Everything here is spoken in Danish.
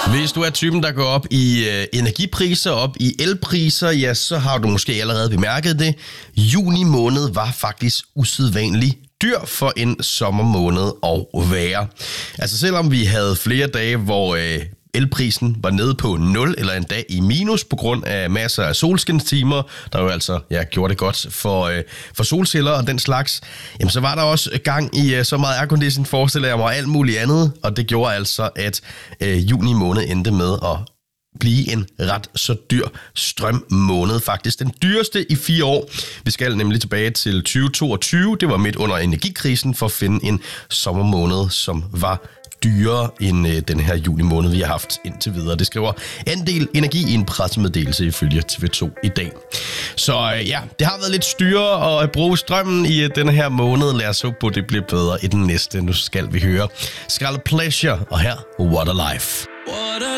Hvis du er typen, der går op i energipriser, op i elpriser, ja, så har du måske allerede bemærket det. Juni måned var faktisk usædvanligt dyr for en sommermåned at være. Altså selvom vi havde flere dage, hvor elprisen var nede på 0 eller en dag i minus på grund af masser af solskinstimer, der jo altså gjorde det godt for solceller og den slags, jamen så var der også gang i så meget aircondition, forestiller jeg mig, og alt muligt andet, og det gjorde altså, at juni måned endte med at blive en ret så dyr strømmåned. Faktisk den dyreste i 4 år. Vi skal nemlig tilbage til 2022. Det var midt under energikrisen for at finde en sommermåned, som var dyrere end den her juli måned, vi har haft indtil videre. Det skriver Andel Energi i en pressemeddelelse ifølge TV2 i dag. Så ja, det har været lidt styre at bruge strømmen i denne her måned. Lad os håbe på, at det bliver bedre i den næste. Nu skal vi høre Scarlet Pleasure, og her What a Life. What a